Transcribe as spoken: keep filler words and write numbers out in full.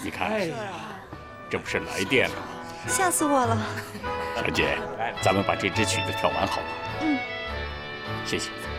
你看，这不是来电了吗？ 吓死我了！ 小姐，咱们把这支曲子跳完好吗？ 嗯， 谢谢。